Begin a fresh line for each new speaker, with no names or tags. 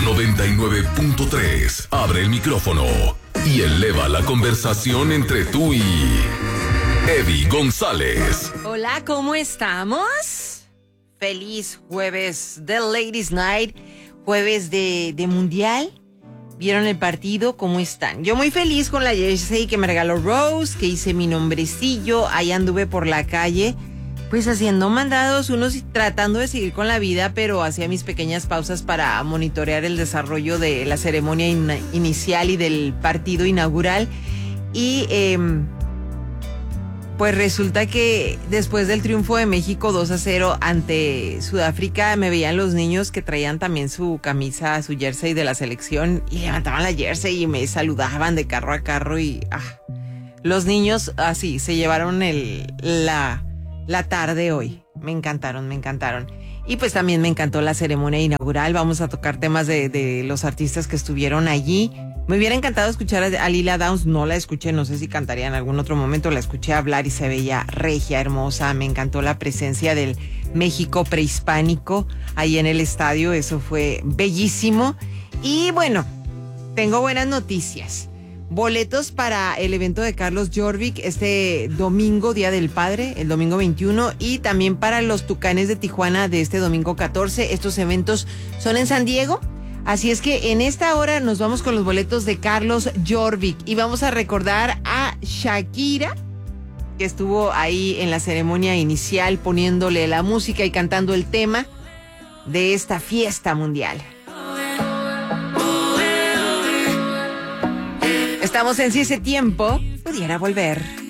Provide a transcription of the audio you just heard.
99.3. Abre el micrófono y eleva la conversación entre tú y Eddie González.
Hola, ¿cómo estamos? Feliz jueves de Ladies Night, jueves de Mundial. ¿Vieron el partido? ¿Cómo están? Yo muy feliz con la jersey que me regaló Rose, que hice mi nombrecillo. Ahí anduve por la calle, pues haciendo mandados, unos tratando de seguir con la vida, pero hacía mis pequeñas pausas para monitorear el desarrollo de la ceremonia inicial y del partido inaugural. Y pues resulta que después del triunfo de México 2-0 ante Sudáfrica, me veían los niños que traían también su camisa, su jersey de la selección, y levantaban la jersey y me saludaban de carro a carro y los niños así se llevaron la tarde hoy. Me encantaron. Y pues también me encantó la ceremonia inaugural. Vamos a tocar temas de los artistas que estuvieron allí. Me hubiera encantado escuchar a Lila Downs, no la escuché, no sé si cantaría en algún otro momento, la escuché hablar y se veía regia, hermosa. Me encantó la presencia del México prehispánico ahí en el estadio, eso fue bellísimo. Y bueno, tengo buenas noticias. Boletos para el evento de Carlos Jorvik este domingo, Día del Padre, el domingo 21, y también para los Tucanes de Tijuana de este domingo 14. Estos eventos son en San Diego. Así es que en esta hora nos vamos con los boletos de Carlos Jorvik y vamos a recordar a Shakira, que estuvo ahí en la ceremonia inicial poniéndole la música y cantando el tema de esta fiesta mundial. Estamos en Si ese tiempo pudiera volver.